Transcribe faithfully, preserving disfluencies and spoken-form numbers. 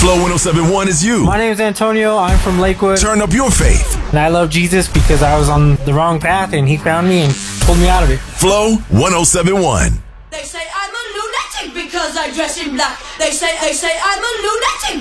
Flow one oh seven point one is you. My name is Antonio. I'm from Lakewood. Turn up your faith. And I love Jesus because I was on the wrong path and he found me and pulled me out of it. Flow one oh seven point one. They say I'm a lunatic because I dress in black. They say, they say I'm a lunatic